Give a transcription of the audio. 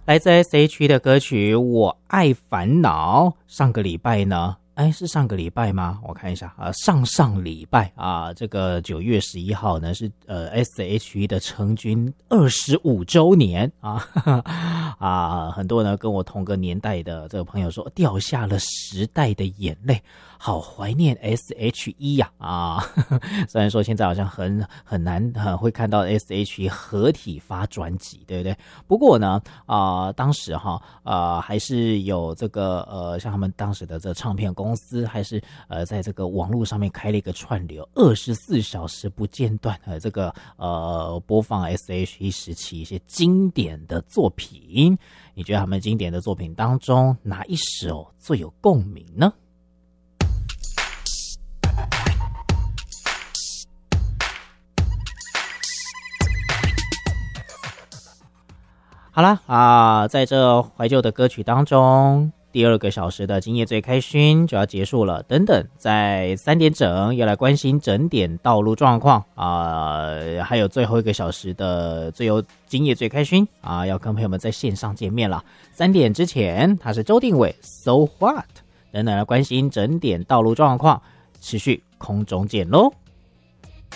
来自 S.H.E 的歌曲《我爱烦恼》。上个礼拜呢，是上个礼拜吗？我看一下啊，上礼拜啊，这个9月11号呢是S.H.E 的成军25周年啊，很多呢跟我同个年代的这个朋友说，掉下了时代的眼泪，好怀念 S.H.E 呀虽然说现在好像很难会看到 S.H.E 合体发专辑，对不对？不过呢当时还是有这个像他们当时的这个唱片公司还是在这个网络上面开了一个串流，24小时不间断这个播放 S.H.E 时期一些经典的作品。你觉得他们经典的作品当中哪一首最有共鸣呢？好啦在这怀旧的歌曲当中，第2个小时的今夜最开心就要结束了。等等，在3点整要来关心整点道路状况还有最后1个小时的今夜最开心要跟朋友们在线上见面了。3点之前，他是周定伟 So What 等等来关心整点道路状况，持续空中见咯。